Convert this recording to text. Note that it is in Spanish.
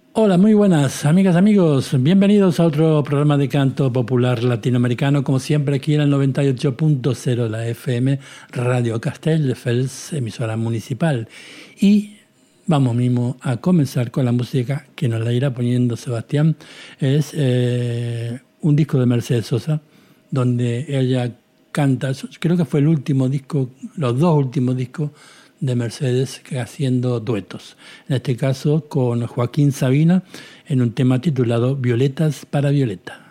Hola, muy buenas amigas, amigos. Bienvenidos a otro programa de canto popular latinoamericano, como siempre aquí en el 98.0 de la FM, Radio Castelldefels, emisora municipal. Y vamos mismo a comenzar con la música que nos la irá poniendo Sebastián. Es un disco de Mercedes Sosa, donde ella canta, creo que fue el último disco, los dos últimos discos de Mercedes haciendo duetos. En este caso con Joaquín Sabina en un tema titulado Violetas para Violeta.